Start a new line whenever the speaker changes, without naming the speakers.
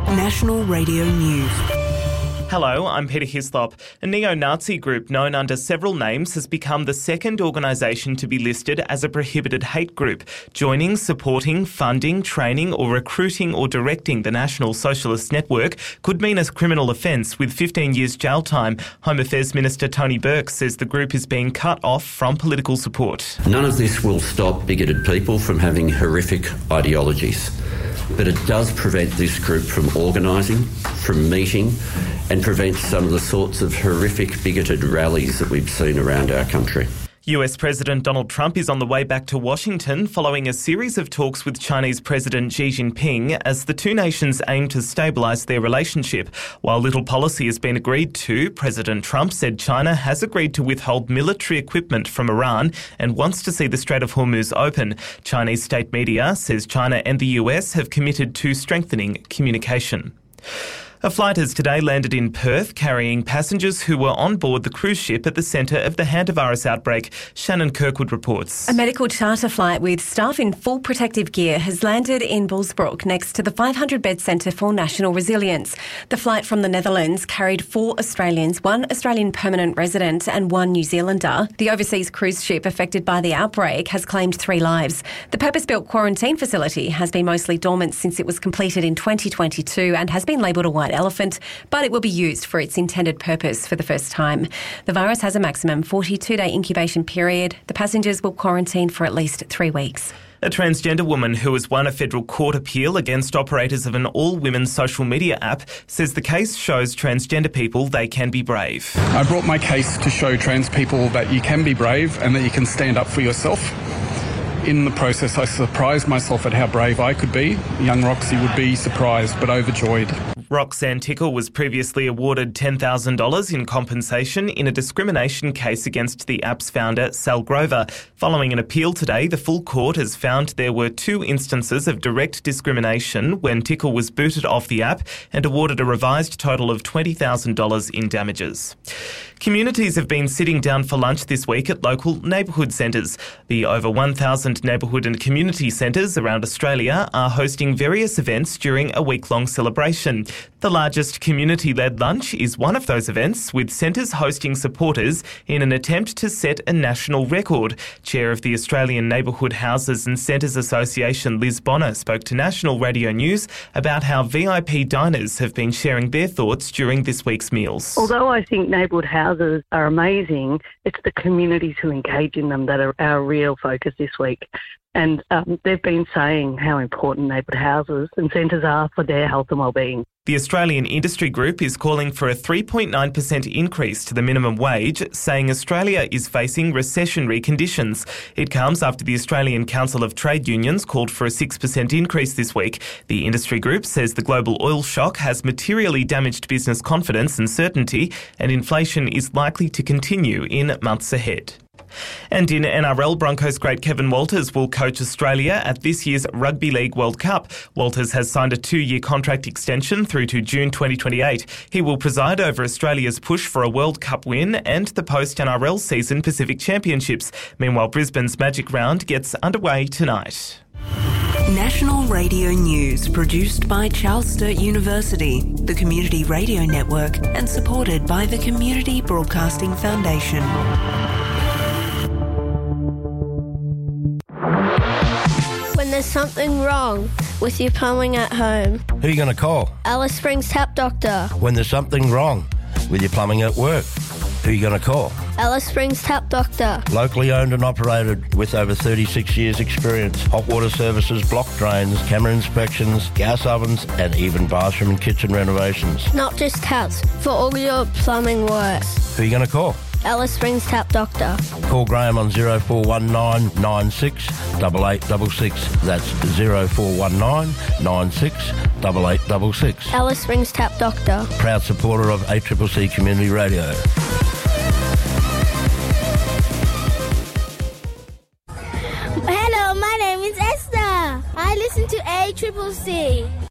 National Radio News.
Hello, I'm Peter Hislop. A neo-Nazi group known under several names has become the second organisation to be listed as a prohibited hate group. Joining, supporting, funding, training or recruiting or directing the National Socialist Network could mean a criminal offence with 15 years jail time. Home Affairs Minister Tony Burke says the group is being cut off from political support.
None of this will stop bigoted people from having horrific ideologies, but it does prevent this group from organising, from meeting, and prevent some of the sorts of horrific bigoted rallies that we've seen around our country.
US President Donald Trump is on the way back to Washington following a series of talks with Chinese President Xi Jinping as the two nations aim to stabilise their relationship. While little policy has been agreed to, President Trump said China has agreed to withhold military equipment from Iran and wants to see the Strait of Hormuz open. Chinese state media says China and the US have committed to strengthening communication. A flight has today landed in Perth carrying passengers who were on board the cruise ship at the centre of the hantavirus outbreak. Shannon Kirkwood reports.
A medical charter flight with staff in full protective gear has landed in Bullsbrook next to the 500-bed Centre for National Resilience. The flight from the Netherlands carried 4 Australians, 1 Australian permanent resident and 1 New Zealander. The overseas cruise ship affected by the outbreak has claimed 3 lives. The purpose-built quarantine facility has been mostly dormant since it was completed in 2022 and has been labelled a white elephant, but it will be used for its intended purpose for the first time. The virus has a maximum 42-day incubation period. The passengers will quarantine for at least 3 weeks.
A transgender woman who has won a federal court appeal against operators of an all-women social media app says the case shows transgender people they can be brave.
I brought my case to show trans people that you can be brave and that you can stand up for yourself. In the process, I surprised myself at how brave I could be. Young Roxy would be surprised but overjoyed.
Roxanne Tickle was previously awarded $10,000 in compensation in a discrimination case against the app's founder, Sal Grover. Following an appeal today, the full court has found there were 2 instances of direct discrimination when Tickle was booted off the app and awarded a revised total of $20,000 in damages. Communities have been sitting down for lunch this week at local neighbourhood centres. The over 1,000 neighbourhood and community centres around Australia are hosting various events during a week-long celebration. The largest community-led lunch is one of those events, with centres hosting supporters in an attempt to set a national record. Chair of the Australian Neighbourhood Houses and Centres Association, Liz Bonner, spoke to National Radio News about how VIP diners have been sharing their thoughts during this week's meals.
Although I think neighbourhood houses are amazing, it's the communities who engage in them that are our real focus this week. And they've been saying how important neighbourhood houses and centres are for their health and wellbeing.
The Australian Industry Group is calling for a 3.9% increase to the minimum wage, saying Australia is facing recessionary conditions. It comes after the Australian Council of Trade Unions called for a 6% increase this week. The industry group says the global oil shock has materially damaged business confidence and certainty, and inflation is likely to continue in months ahead. And in NRL, Broncos great Kevin Walters will coach Australia at this year's Rugby League World Cup. Walters has signed a 2-year contract extension through to June 2028. He will preside over Australia's push for a World Cup win and the post-NRL season Pacific Championships. Meanwhile, Brisbane's Magic Round gets underway tonight.
National Radio News, produced by Charles Sturt University, the Community Radio Network, and supported by the Community Broadcasting Foundation.
When there's something wrong with your plumbing at home,
who are you going to call?
Alice Springs Tap Doctor.
When there's something wrong with your plumbing at work, who are you going to call?
Alice Springs Tap Doctor.
Locally owned and operated with over 36 years experience. Hot water services, block drains, camera inspections, gas ovens and even bathroom and kitchen renovations.
Not just taps, for all your plumbing works.
Who are you going to call?
Alice Springs Tap Doctor.
Call Graham on 0419 96 8866. That's 0419 96 8866.
Alice Springs Tap Doctor.
Proud supporter of ACCC Community Radio.
Hello, my name is Esther. I listen to ACCC.